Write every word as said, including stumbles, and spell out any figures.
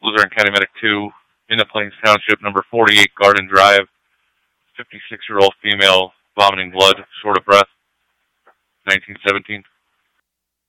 Luzerne County Medic two, in the Plains Township, number forty-eight Garden Drive, fifty-six-year-old female, vomiting blood, short of breath, nineteen seventeen.